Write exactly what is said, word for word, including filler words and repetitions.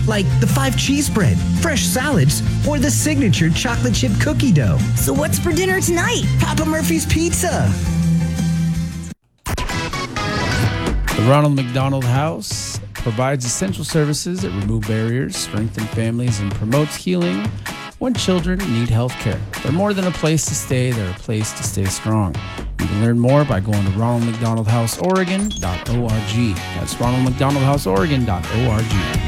like the five cheese bread, fresh salads, or the signature chocolate chip cookie dough. So what's for dinner tonight? Papa Murphy's Pizza. The Ronald McDonald House provides essential services that remove barriers, strengthen families, and promotes healing when children need health care. They're more than a place to stay, they're a place to stay strong. You can learn more by going to ronald mcdonald house oregon dot org. That's ronald mcdonald house oregon dot org.